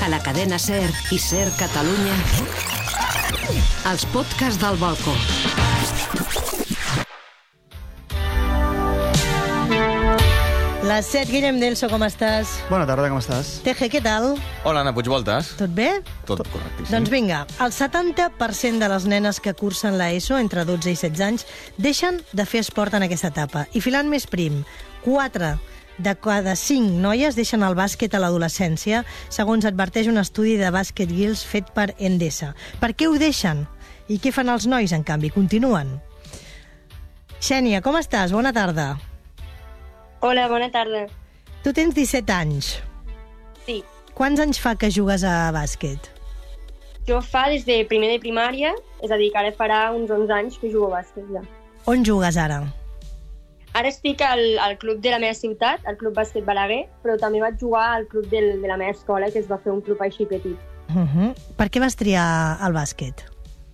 a la cadena SER i SER Catalunya, els podcasts del balcó. Les 7, Guillem Delso, com estàs? Bona tarda, com estàs? Teje, què tal? Hola, Anna Puigvoltes. Tot bé? Tot correctíssim. Doncs vinga, el 70% de les nenes que cursen l'ESO, entre 12 i 16 anys, deixen de fer esport en aquesta etapa. I filant més prim, 4 de cada 5 noies deixen el bàsquet a l'adolescència, segons adverteix un estudi de Basket Girls fet per Endesa. Per què ho deixen? I què fan els nois, en canvi? Continuen. Xènia, com estàs? Bona tarda. Hola, bona tarda. Tu tens 17 anys. Sí, Quants anys fa que jugues a bàsquet? jo fa des de primer de primària, és a dir, que ara farà uns 11 anys que jugo a bàsquet ja. On jugues ara? Ara estic al club de la meva ciutat, al Club Bàsquet Balaguer, però també vaig jugar al club de la meva escola, que es va fer un club així petit. Per què vas triar el bàsquet?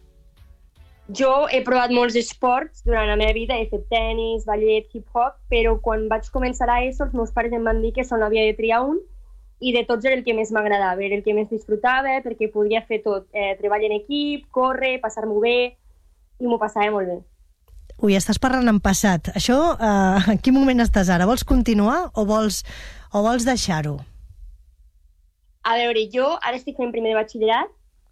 Jo he provat molts esports durant la meva vida, he fet tennis, ballet, hip-hop, però quan vaig començar a ESO els meus pares em van dir que sol havia de triar un i de tots era el que més m'agradava, era el que més disfrutava perquè podia fer tot, treball en equip, córrer, passar-m'ho bé i m'ho passava molt bé. Ui, estàs parlant en passat. Això, en quin moment estàs ara? Vols continuar o vols deixar-ho? A veure, jo ara estic fent primer de batxillerat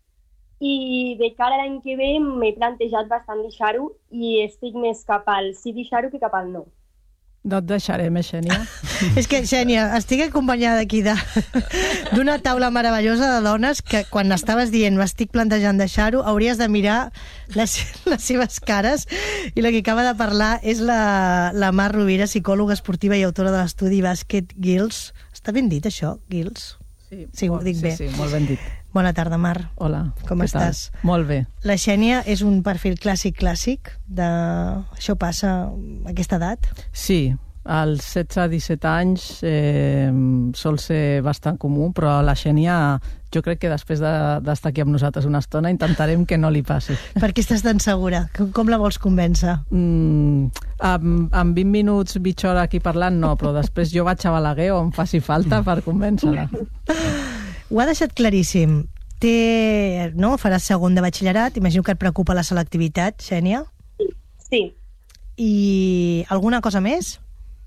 i de cara a l'any que ve m'he plantejat bastant deixar-ho i estic més cap al sí deixar-ho que cap al no. No et deixarem, Xènia. És que, Xènia, estic acompanyada aquí d'una taula meravellosa de dones que quan estaves dient m'estic plantejant deixar-ho, hauries de mirar les seves cares, i la que acaba de parlar és la Mar Rovira, psicòloga esportiva i autora de l'estudi Basket Girls. Està ben dit, això, Girls? Sí, ho dic bé. Sí, molt ben dit. Bona tarda, Mar. Hola, Com què tal? estàs? Molt bé. La Xènia és un perfil clàssic de... Això passa a aquesta edat? Sí, als 16-17 anys sol ser bastant comú, però la Xènia, jo crec que després d'estar aquí amb nosaltres una estona intentarem que no li passi. Per què estàs tan segura? Com la vols convèncer? Amb 20 minuts, mitja hora aquí parlant, no, però després jo vaig a Balaguer on faci falta per convèncer-la. Ho ha deixat claríssim. Faràs segon de batxillerat, imagino que et preocupa la selectivitat, Xènia. Sí. I alguna cosa més?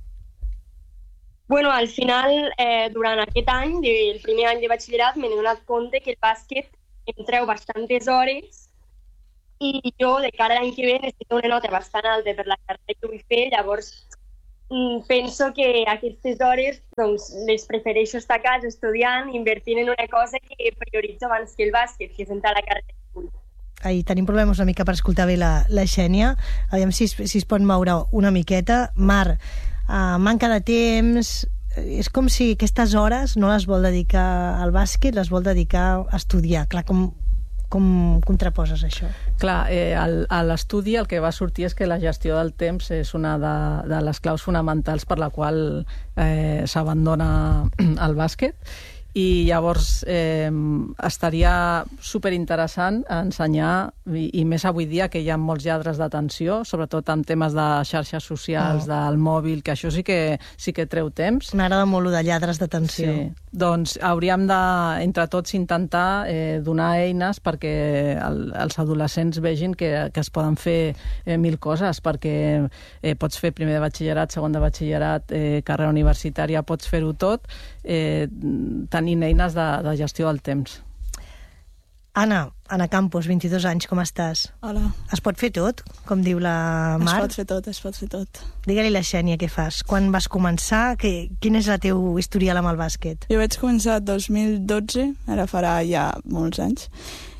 Bueno, al final, durant aquest any, el primer any de batxillerat, m'he donat compte que el bàsquet em treu bastantes hores i jo, de cara a l'any que ve, necessito una nota bastant alta per la carrera que vull fer, llavors penso que aquestes hores doncs, les prefereixo estar a casa estudiant, invertint en una cosa que prioritzo abans que el bàsquet, que és entrar a la carrera que vull. Ai, tenim problemes una mica per escoltar bé la Xènia. Aviam si es pot moure una miqueta. Mar, manca de temps, és com si aquestes hores no les vol dedicar al bàsquet, les vol dedicar a estudiar. Clar, com contraposes això? Clar, a l'estudi el que va sortir és que la gestió del temps és una de les claus fonamentals per la qual s'abandona el bàsquet, i llavors estaria superinteressant ensenyar, i més avui dia que hi ha molts lladres d'atenció, sobretot en temes de xarxes socials, del mòbil, que això sí que treu temps. M'agrada molt lo de lladres d'atenció. Sí. Doncs hauríem de, entre tots, intentar donar eines perquè els adolescents vegin que es poden fer mil coses, perquè pots fer primer de batxillerat, segon de batxillerat, carrera universitària, pots fer-ho tot, tenint eines de gestió del temps. Anna Campos, 22 anys, com estàs? Hola. Es pot fer tot, com diu la Mar? Es pot fer tot. Digue-li a la Xènia què fas. Quan vas començar? Quin és el teu historial amb el bàsquet? Jo vaig començar el 2012, ara farà ja molts anys,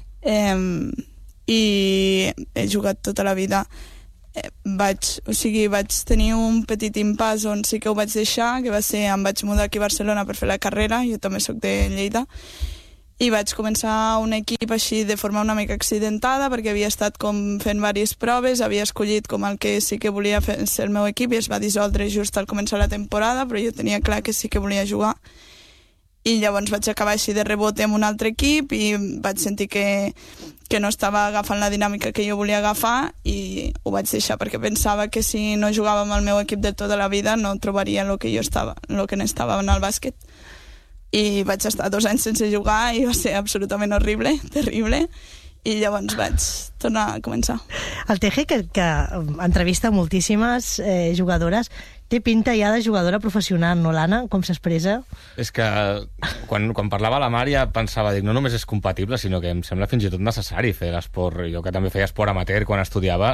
i he jugat tota la vida. Vaig tenir un petit impàs on sí que ho vaig deixar, que va ser, em vaig mudar aquí a Barcelona per fer la carrera, jo també soc de Lleida, i vaig començar un equip així de forma una mica accidentada, perquè havia estat com fent diverses proves, havia escollit com el que sí que volia ser el meu equip i es va dissoldre just al començar la temporada, però jo tenia clar que sí que volia jugar. I llavors vaig acabar així de rebote amb un altre equip i vaig sentir que no estava agafant la dinàmica que jo volia agafar i ho vaig deixar perquè pensava que si no jugava amb el meu equip de tota la vida no trobaria el que jo estava, el que n'estava en el bàsquet. i vaig estar 2 anys sense jugar i va ser absolutament horrible, terrible, i llavors vaig tornar a començar. El Teje, que entrevista moltíssimes jugadores, té pinta ja de jugadora professional, no, l'Anna? Com s'expressa? És que quan parlava la Mar ja pensava, no només és compatible, sinó que em sembla fins i tot necessari fer l'esport. Jo que també feia esport amateur quan estudiava,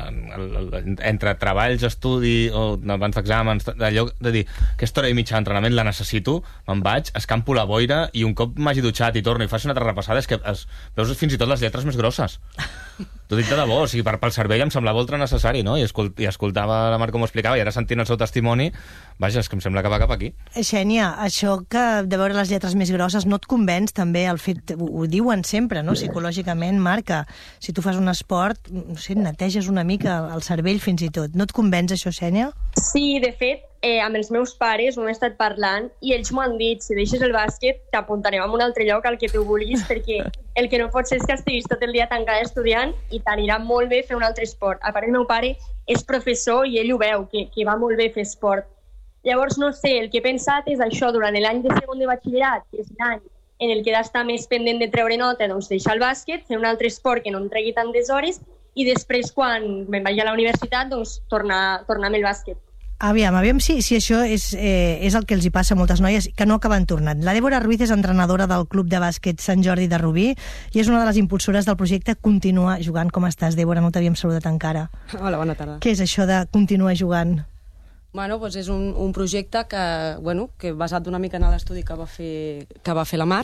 entre treballs, estudi o abans d'exàmens, allò de dir, aquesta hora i mitja d'entrenament la necessito, me'n vaig, escampo la boira i un cop m'hagi dutxat i torno i faig una altra repassada, és que veus fins i tot les lletres més grosses. T'ho dic de debò, o sigui, pel cervell em semblava ultra necessari, no? I escoltava la Mar com ho explicava, i ara sentint el seu testimoni, vaja, és que em sembla que va cap aquí. Xènia, això que de veure les lletres més grosses no et convenç també el fet, ho diuen sempre, no? Psicològicament, Marc, que si tu fas un esport, no sé, neteges una mica el cervell fins i tot. No et convenç això, Xènia? Sí, de fet, amb els meus pares ho he estat parlant i ells m'ho han dit, si deixes el bàsquet t'apuntarem a un altre lloc al que tu vulguis, perquè el que no pot ser és que estiguis tot el dia tancada estudiant i t'anirà molt bé fer un altre esport. A part, el meu pare és professor i ell ho veu, que va molt bé fer esport. Llavors, no sé, el que he pensat és això, durant l'any de segon de batxillerat, que és l'any en el que he d'estar més pendent de treure nota, doncs deixar el bàsquet, fer un altre esport que no em tregui tantes hores i després, quan me'n vaig a la universitat, doncs tornar amb el bàsquet. Aviam si això és el que els hi passa a moltes noies que no acaben tornant. La Débora Ruiz és entrenadora del Club de Bàsquet Sant Jordi de Rubí i és una de les impulsores del projecte Continua Jugant. Com estàs, Débora? No t'havíem saludat encara. Hola, bona tarda. Què és això de Continuar Jugant? Bueno, doncs és un projecte que basat una mica en l'estudi que va fer la Mar.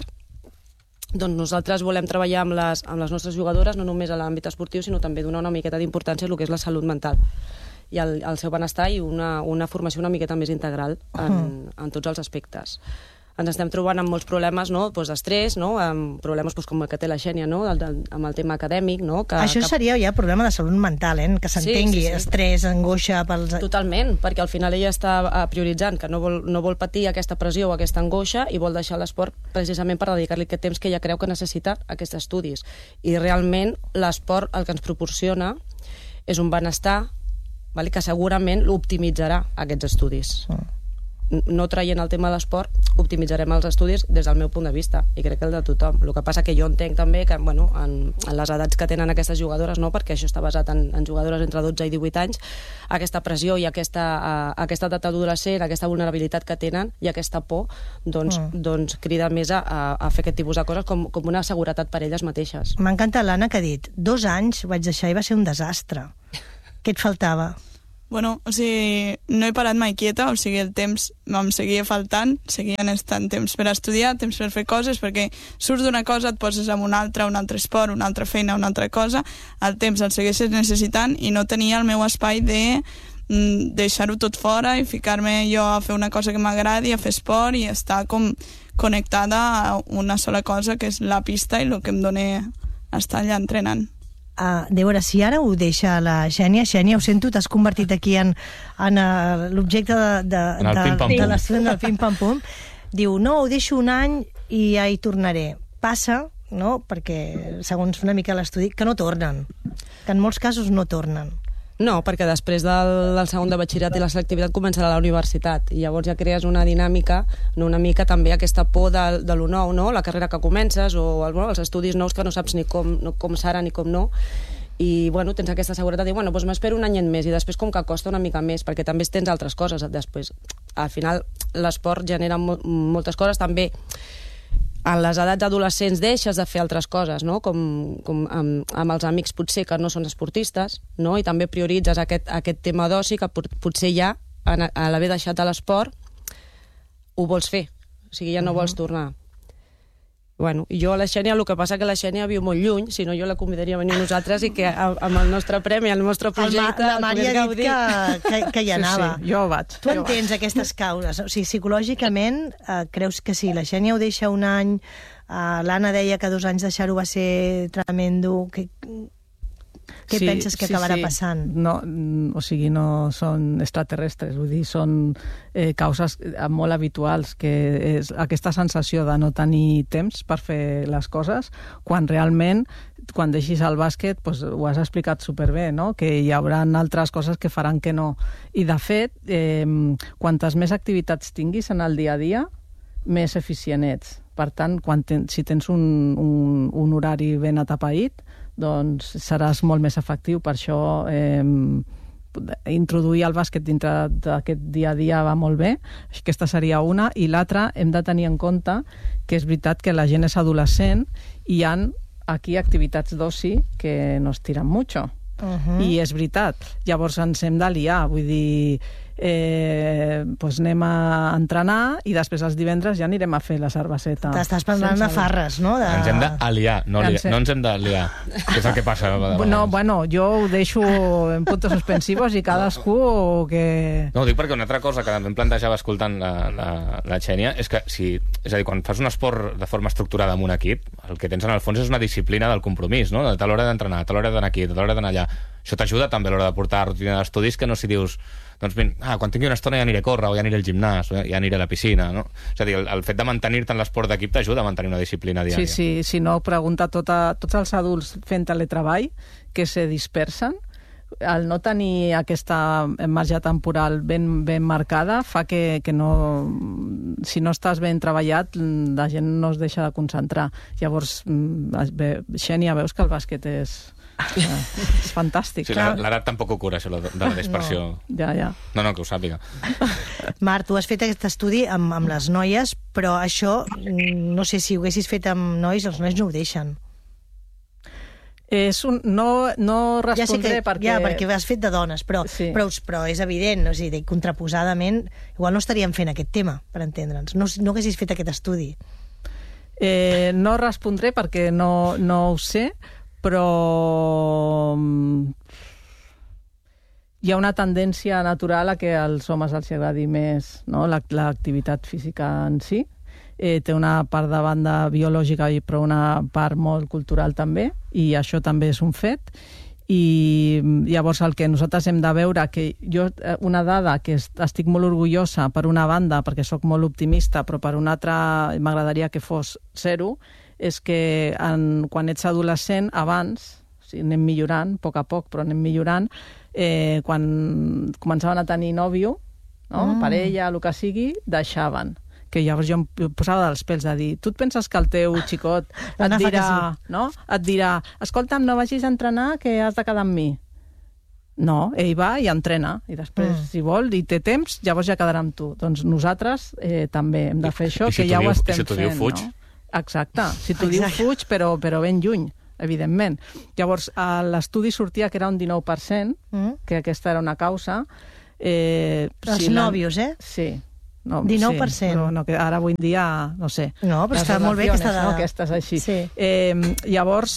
Doncs nosaltres volem treballar amb les nostres jugadores, no només a l'àmbit esportiu, sinó també donar una miqueta d'importància al que és la salut mental i el seu benestar i una formació una miqueta més integral en tots els aspectes. Ens estem trobant amb molts problemes, no? D'estrès, no? Amb problemes com el que té la Xènia, no? Amb el tema acadèmic. No? Això seria ja problema de salut mental, que s'entengui, sí. Estrès, angoixa... Totalment, perquè al final ella està prioritzant que no vol patir aquesta pressió o aquesta angoixa i vol deixar l'esport precisament per dedicar-li aquest temps que ella creu que necessita a aquests estudis. I realment l'esport el que ens proporciona és un benestar que segurament l'optimitzarà aquests estudis. No traient el tema de l'esport, optimitzarem els estudis des del meu punt de vista, i crec que el de tothom. El que passa que jo entenc també que en les edats que tenen aquestes jugadores, no, perquè això està basat en jugadores entre 12 i 18 anys, aquesta pressió i aquesta edat adolescent, aquesta vulnerabilitat que tenen i aquesta por, doncs crida més a fer aquest tipus de coses com una seguretat per elles mateixes. M'encanta l'Anna que ha dit 2 anys vaig deixar i va ser un desastre. Què et faltava? Bueno, o sigui, no he parat mai quieta, o sigui, el temps em seguia faltant, seguien estant temps per estudiar, temps per fer coses, perquè surts d'una cosa, et poses amb un altre esport, una altra feina, una altra cosa, el temps el segueixes necessitant i no tenia el meu espai de deixar-ho tot fora i ficar-me jo a fer una cosa que m'agradi, a fer esport i estar com connectada a una sola cosa, que és la pista i el que em dona estar allà entrenant. Débora, si ara ho deixa la Xènia, ho sento, t'has convertit aquí en l'objecte de l'estudi del pim-pam-pum. Diu, no, ho deixo un any i ja hi tornaré. Passa, no?, perquè segons una mica l'estudi, que no tornen, que en molts casos no tornen. No, perquè després del segon de batxillerat i la selectivitat començarà a la universitat i llavors ja crees una dinàmica, una mica també aquesta por de lo nou, no? La carrera que comences o els estudis nous que no saps ni com serà ni com no, i bueno, tens aquesta seguretat de dir, doncs m'espero un any més i després com que costa una mica més perquè també tens altres coses després. Al final l'esport genera moltes coses, també en les edats adolescents deixes de fer altres coses, no? Com amb els amics potser que no són esportistes, no? I també prioritzes aquest tema d'oci que potser ja, a l'haver deixat a l'esport, ho vols fer, o sigui, ja no vols tornar. Bueno, jo a la Xènia, el que passa que la Xènia viu molt lluny, si no jo la convidaria a venir nosaltres i que amb el nostre premi, el nostre projecte... La Mari ha dit que hi anava. Sí, jo vaig. Tu entens aquestes causes? O sigui, psicològicament, creus que sí, la Xènia ho deixa un any, l'Anna deia que 2 anys deixar-ho va ser tremendo... Què penses que acabarà passant? No, o sigui, no són extraterrestres, vull dir, són causes molt habituals, que és aquesta sensació de no tenir temps per fer les coses, quan realment, quan deixis el bàsquet, doncs, ho has explicat superbé, no? Que hi haurà altres coses que faran que no. I, de fet, quantes més activitats tinguis en el dia a dia, més eficient ets. Per tant, si tens un horari ben atapeït, doncs seràs molt més efectiu. Per això introduir el bàsquet dintre d'aquest dia a dia va molt bé. Aquesta seria una. I l'altra, hem de tenir en compte que és veritat que la gent és adolescent i hi ha aquí activitats d'oci que no es tiren mucho. I és veritat. Llavors ens hem d'aliar, vull dir, doncs anem a entrenar i després els divendres ja anirem a fer la cerveseta. T'estàs parlant de farres, no? Ens hem d'aliar, no ens hem d'aliar. Que és el que passa. No, bueno, jo ho deixo en puntos suspensivos i cadascú que... No, ho dic perquè una altra cosa que em plantejava escoltant la Xènia és que, és a dir, quan fas un esport de forma estructurada amb un equip, el que tens en el fons és una disciplina del compromís, no? De tal hora d'entrenar, de tal hora d'anar aquí, de tal hora d'anar allà. Això t'ajuda també a l'hora de portar rutina d'estudis, que no si dius, doncs quan tingui una estona ja aniré a córrer, o ja aniré al gimnàs, o ja aniré a la piscina, no? És a dir, el fet de mantenir-te en l'esport d'equip t'ajuda a mantenir una disciplina diària. Sí, si no, pregunta tots els adults fent teletreball que se dispersen, el no tenir aquesta marge temporal ben marcada fa que no, si no estàs ben treballat, la gent no es deixa de concentrar. Llavors, Xènia, veus que el bàsquet és fantàstic. Sí, l'edat tampoc ho cura, això de la dispersió. Ja. No, que ho sàpiga. Marc, tu has fet aquest estudi amb les noies, però això, no sé, si ho haguessis fet amb nois, els nois no ho deixen. No respondré perquè... Ja, perquè has fet de dones, però és evident, o sigui, contraposadament, igual no estaríem fent aquest tema, per entendre'ns. No haguessis fet aquest estudi. No respondré perquè no ho sé, però hi ha una tendència natural a que als homes els agradi més, no? L'activitat física en si. Té una part de banda biològica però una part molt cultural també, i això també és un fet. I llavors el que nosaltres hem de veure, que jo una dada que estic molt orgullosa per una banda perquè sóc molt optimista, però per una altra m'agradaria que fos 0, és que quan ets adolescent, abans, anem millorant, a poc, però anem millorant, quan començaven a tenir nòvio, parella, el que sigui, deixaven. Que llavors jo em posava dels pèls a dir, tu et penses que el teu xicot et dirà, escolta'm, no vagis a entrenar que has de quedar amb mi. No, ell va i entrena, i després, si vol, i té temps, llavors ja quedarà amb tu. Doncs nosaltres també hem de fer això, que ja ho estem fent. I si t'ho diu fuig? Exacte, si t'ho diu fuig, però ben lluny, evidentment. Llavors, l'estudi sortia que era un 19%, que aquesta era una causa. Els nòvios, Sí. No, 19%. Sí, no, que ara avui en dia, no sé. No, però està molt bé aquesta dada. No, aquestes així. Sí. Llavors,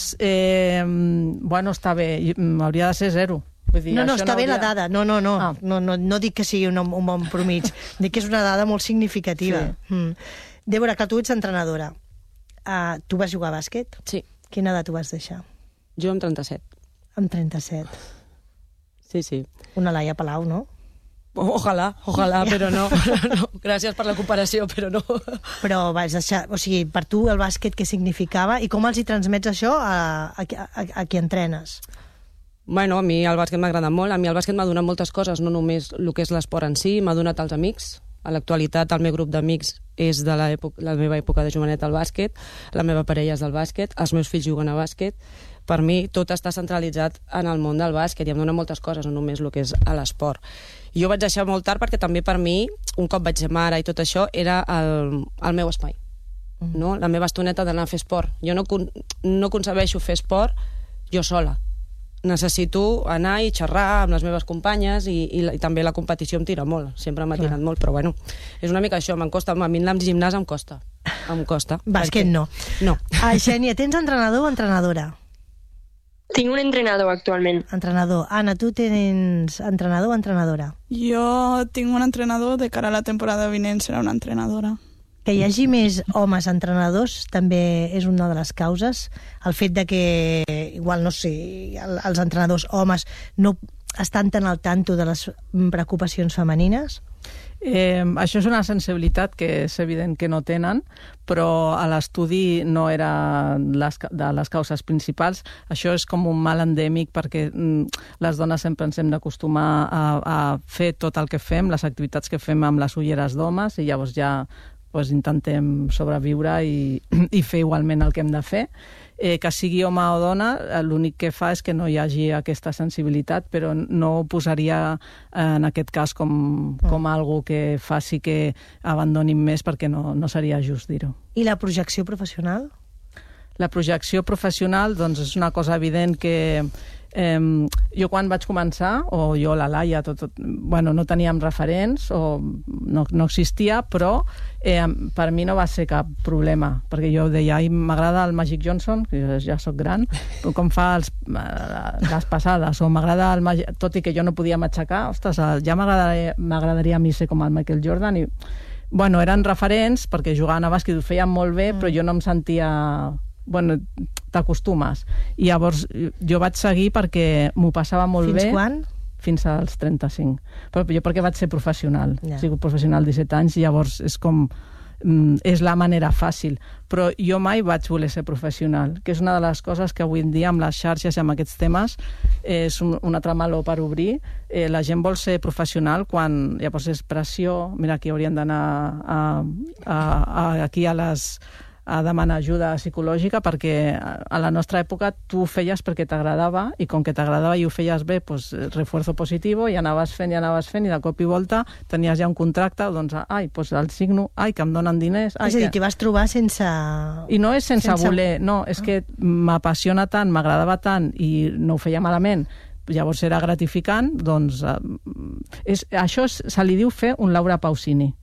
està bé, hauria de ser 0. Vull dir, no, està bé la dada. No dic que sigui un bon promig. Dic que és una dada molt significativa. Sí. Débora, que tu ets entrenadora. Tu vas jugar a bàsquet? Sí. Quina edat ho vas deixar? Jo amb 37. Amb 37. Sí. Una Laia Palau, no? Ojalà, però no. Gràcies per la comparació, però no. Però vas deixar, o sigui, per tu el bàsquet què significava i com els hi transmets això a qui entrenes? Bueno, a mi el bàsquet m'ha agradat molt. A mi el bàsquet m'ha donat moltes coses, no només el que és l'esport en si, m'ha donat els amics. A l'actualitat el meu grup d'amics és de la meva època de jovenet al bàsquet, la meva parella és del bàsquet, els meus fills juguen a bàsquet. Per mi tot està centralitzat en el món del bàsquet i em dona moltes coses, no només el que és a l'esport. Jo vaig deixar molt tard perquè també per mi, un cop vaig ser mare i tot això, era el meu espai. No? La meva estoneta d'anar a fer esport. Jo no concebeixo fer esport jo sola. Necessito anar i xerrar amb les meves companyes i també la competició em tira molt. Sempre m'ha tirat molt, però bueno, és una mica això, m'encosta. A mi anar al gimnàs em costa. Bàsquet no. No. Xènia, tens entrenador o entrenadora? Tinc un entrenador actualment. Entrenador. Anna, tu tens entrenador o entrenadora? Jo tinc un entrenador, de cara a la temporada vinent serà una entrenadora. Que hi hagi més homes entrenadors també és una de les causes. El fet de que, igual, no sé, els entrenadors homes no estan tan al tanto de les preocupacions femenines? Això és una sensibilitat que és evident que no tenen, però a l'estudi no era de les causes principals. Això és com un mal endèmic perquè les dones sempre ens hem d'acostumar a fer tot el que fem, les activitats que fem amb les ulleres d'homes, i llavors ja intentem sobreviure i fer igualment el que hem de fer. Que sigui home o dona, l'únic que fa és que no hi hagi aquesta sensibilitat, però no ho posaria en aquest cas com algo que faci que abandonin més, perquè no seria just dir-ho. I la projecció professional? La projecció professional, doncs, és una cosa evident que jo quan vaig començar, o jo, la Laia, no teníem referents, o no existia, però per mi no va ser cap problema, perquè jo deia, m'agrada el Magic Johnson, que ja soc gran, com fa les passades, o m'agrada el Magic, tot i que jo no podia m'aixecar, ostres, ja m'agradaria a mi ser com el Michael Jordan, i bueno, eren referents, perquè jugaven a bàsquet ho feien molt bé, però jo no em sentia... Bueno, t'acostumes. I llavors jo vaig seguir perquè m'ho passava molt bé. Fins quan? Fins als 35. Però jo perquè vaig ser professional. Ja. He sigut professional 17 anys i llavors és com... és la manera fàcil. Però jo mai vaig voler ser professional, que és una de les coses que avui en dia amb les xarxes i amb aquests temes és un altre meló per obrir. La gent vol ser professional quan llavors és pressió. Mira, aquí haurien d'anar aquí a demanar ajuda psicològica, perquè a la nostra època tu ho feies perquè t'agradava, i com que t'agradava i ho feies bé, doncs refuerzo positivo, i anaves fent, i de cop i volta tenies ja un contracte, doncs, el signo, que em donen diners... És a dir, t'hi vas trobar sense... I no és sense voler, no, és que m'apassiona tant, m'agradava tant, i no ho feia malament, llavors era gratificant, doncs... Això se li diu fer un Laura Pausini.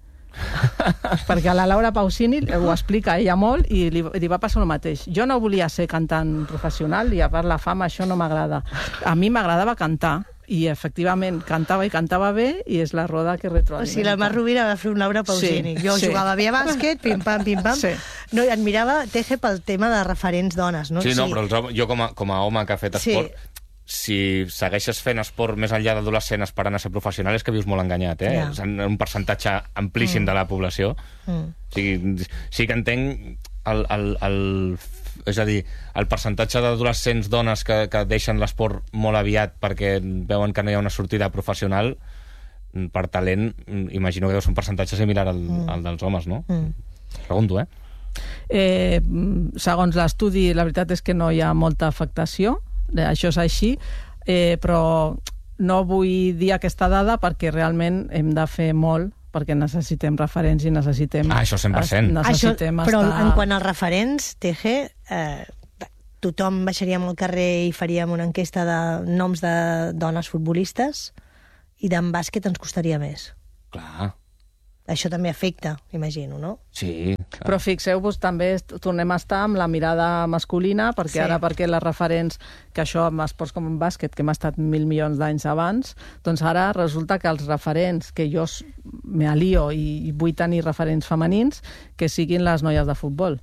Perquè a la Laura Pausini ho explica ella molt i li va passar el mateix. Jo no volia ser cantant professional i a part la fama això no m'agrada. A mi m'agradava cantar i efectivament cantava i cantava bé i és la roda que retroalimenta. O sigui, la Mar Rovira va fer un Laura Pausini. Jo jugava bé a bàsquet, pim-pam, pim-pam. Sí. No, admirava Teje pel tema de referents dones, no? Sí, no, però jo com a home que ha fet esport... Si segueixes fent esport més enllà d'adolescent esperant a ser professional és que vius molt enganyat, eh? És un percentatge amplíssim de la població. Sí que entenc és a dir, el percentatge d'adolescents dones que deixen l'esport molt aviat perquè veuen que no hi ha una sortida professional, per talent, imagino que deu ser un percentatge similar al dels homes, no? Pregunto, segons l'estudi, la veritat és que no hi ha molta afectació. Això és així, però no vull dir aquesta dada perquè realment hem de fer molt, perquè necessitem referents i necessitem... això 100%. Però en quant als referents, Teje, tothom baixaríem al carrer i faríem una enquesta de noms de dones futbolistes i d'en bàsquet ens costaria més. Clar. Això també afecta, imagino, no? Sí. Clar. Però fixeu-vos, també tornem a estar amb la mirada masculina, perquè ara perquè les referents, que això amb esports com en bàsquet, que hem estat 1.000 milions d'anys abans, doncs ara resulta que els referents, que jo me alio i vull tenir referents femenins, que siguin les noies de futbol.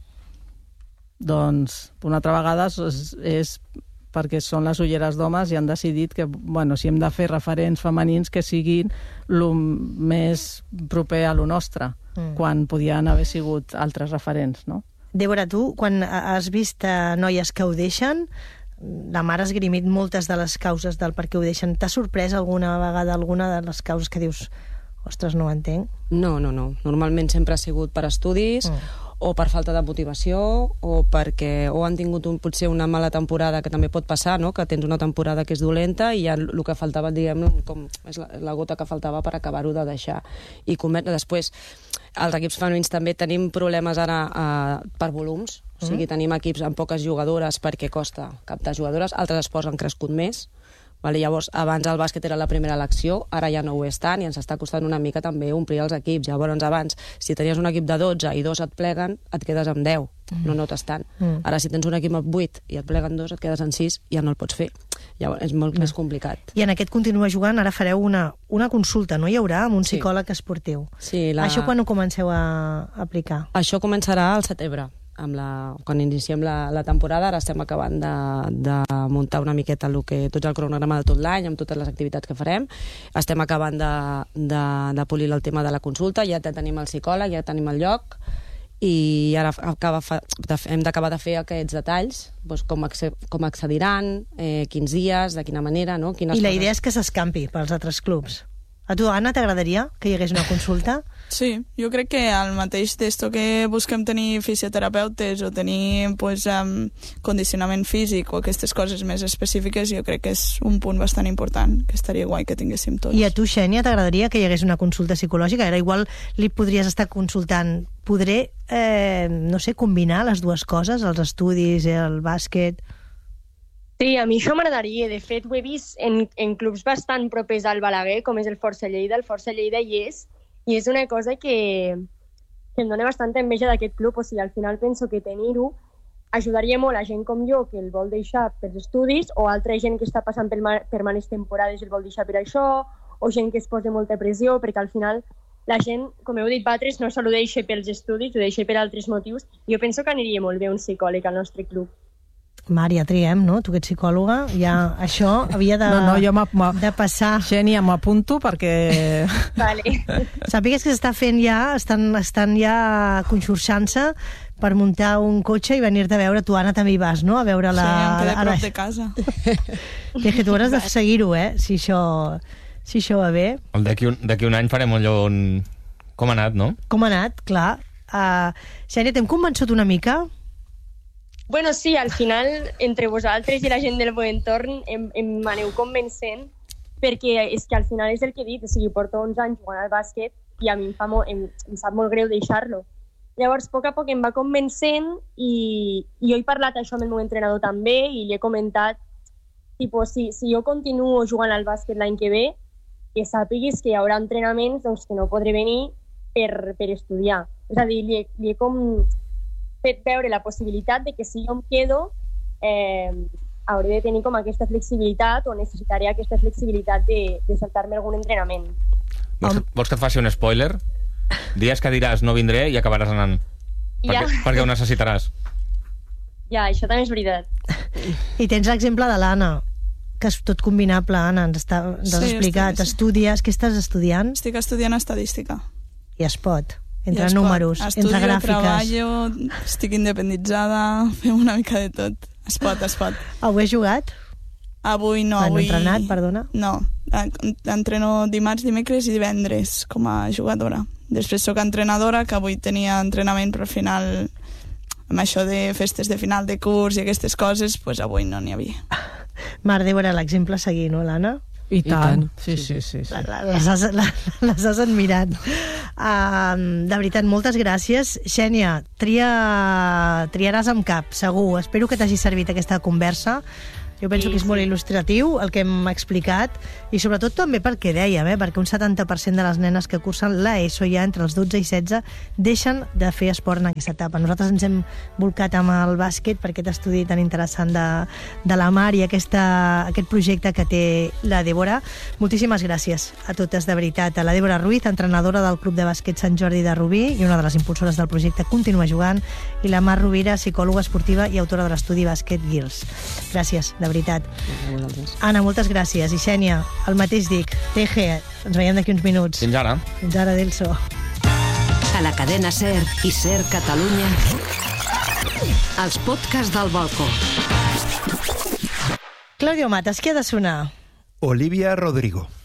Doncs, una altra vegada, és perquè són les ulleres d'homes i han decidit que, si hem de fer referents femenins que siguin el més proper a lo nostre, quan podien haver sigut altres referents, no? Débora, tu, quan has vist noies que ho deixen, la Mar ha esgrimit moltes de les causes del per què ho deixen. T'ha sorprès alguna vegada alguna de les causes que dius, ostres, no ho entenc? No. Normalment sempre ha sigut per estudis, o per falta de motivació, o perquè han tingut potser una mala temporada, que també pot passar, no? Que tens una temporada que és dolenta i ja el que faltava, diguem, com és la gota que faltava per acabar-ho de deixar. I després, els equips femenins també tenim problemes ara per volums, o sigui, tenim equips amb poques jugadores perquè costa captar jugadores, altres esports han crescut més. Llavors, abans el bàsquet era la primera elecció, ara ja no ho és tant i ens està costant una mica també omplir els equips. Llavors, abans, si tenies un equip de 12 i 2 et pleguen, et quedes amb 10, no notes tant. Ara, si tens un equip amb 8 i et pleguen 2, et quedes en 6 i ja no el pots fer. Llavors, és molt més complicat. I en aquest continua jugant, ara fareu una consulta, no hi haurà, amb un psicòleg esportiu. Sí, Això quan ho comenceu a aplicar? Això començarà al setembre. Quan iniciem la temporada, ara estem acabant de muntar una miqueta tot el cronograma de tot l'any, amb totes les activitats que farem. Estem acabant de polir el tema de la consulta, ja tenim el psicòleg, ja tenim el lloc, i ara hem d'acabar de fer aquests detalls, com accediran, quins dies, de quina manera, no? I la idea és que s'escampi pels altres clubs. A tu, Anna, t'agradaria que hi hagués una consulta? Sí, jo crec que el mateix d'esto que busquem tenir fisioterapeutes o tenir condicionament físic o aquestes coses més específiques, jo crec que és un punt bastant important, que estaria guai que tinguéssim tots. I a tu, Xènia, t'agradaria que hi hagués una consulta psicològica? Ara igual li podries estar consultant. Podré, no sé, combinar les dues coses, els estudis, el bàsquet... Sí, a mi això m'agradaria. De fet, ho he vist en clubs bastant propers al Balaguer, com és el Força Lleida. El Força Lleida hi és una cosa que em dona bastanta enveja d'aquest club. O sigui, al final penso que tenir-ho ajudaria molt a gent com jo, que el vol deixar pels estudis, o altra gent que està passant per males temporades i el vol deixar per això, o gent que es posa molta pressió, perquè al final la gent, com heu dit vosaltres, no solo deixa pels estudis, ho deixa per altres motius. Jo penso que aniria molt bé un psicòleg al nostre club. Mar, ja triem, no? Tu que ets psicòloga, ja això havia de, de passar. Xènia, m'apunto perquè... Vale. Sàpigues que s'està fent ja, estan ja conxorxant-se per muntar un cotxe i venir-te a veure. Tu, Anna, també hi vas, no? A veure la... Sí, em quedé prop de casa. Que tu hauràs de seguir-ho, si això va bé. D'aquí un any farem allò on... Com ha anat, no? Com ha anat, clar. Xènia, t'hem convençut una mica? Bueno, sí, al final, entre vosaltres i la gent del meu entorn em aneu convencent, perquè és que al final és el que he dit, o sigui, porto 11 anys jugant al bàsquet i a mi em sap molt greu deixar-lo. Llavors, a poc em va convencent i jo he parlat això amb el meu entrenador també i li he comentat, tipus, si jo continuo jugant al bàsquet l'any que ve, que sàpiguis que hi haurà entrenaments doncs, que no podré venir per estudiar. És a dir, li he com fet veure la possibilitat de que si jo em quedo hauré de tenir com aquesta flexibilitat o necessitaré aquesta flexibilitat de saltar-me algun entrenament. Vols que et faci un spoiler? Dies que diràs no vindré i acabaràs anant. Perquè ho necessitaràs. Ja, això també és veritat. I tens l'exemple de l'Anna, que és tot combinable, Anna, ens has explicat. Sí. Estudies, què estàs estudiant? Estic estudiant estadística. I es pot? Entre números, entre gràfiques. Treballo, estic independitzada, fem una mica de tot. Es pot. Avui has jugat? Avui no. Avui... entrenat, perdona? No, entreno dimarts, dimecres i divendres com a jugadora. Després sóc entrenadora, que avui tenia entrenament, però al final, amb això de festes de final de curs i aquestes coses, pues avui no n'hi havia. Mar, deu era l'exemple a seguir, no, l'Anna? I tant. Sí. Les has admirat. De veritat, moltes gràcies. Xènia, triaràs amb cap, segur. Espero que t'hagi servit aquesta conversa. Jo penso que és molt il·lustratiu el que hem explicat i sobretot també perquè dèiem, perquè un 70% de les nenes que cursen l'ESO ja entre els 12 i 16 deixen de fer esport en aquesta etapa. Nosaltres ens hem volcat amb el bàsquet per aquest estudi tan interessant de la Mar i aquest projecte que té la Débora. Moltíssimes gràcies a totes, de veritat. A la Débora Ruiz, entrenadora del Club de Bàsquet Sant Jordi de Rubí i una de les impulsores del projecte Continua Jugant, i la Mar Rovira, psicòloga esportiva i autora de l'estudi Bàsquet Girls. Gràcies, de veritat. Anna, moltes gràcies. I Xènia, el mateix dic. Teje, ens veiem d'aquí uns minuts. Fins ara. Fins ara, Delso. A la cadena SER i SER Catalunya, els podcasts del balcó. Claudio Matas, què ha de sonar? Olivia Rodrigo.